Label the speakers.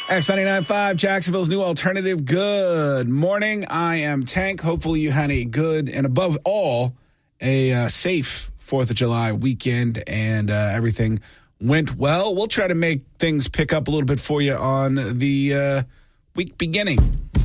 Speaker 1: X99.5, Jacksonville's new alternative. Good morning. I am Tank. Hopefully you had a good and above all, a safe 4th of July weekend and everything went well. We'll try to make things pick up a little bit for you on the week beginning.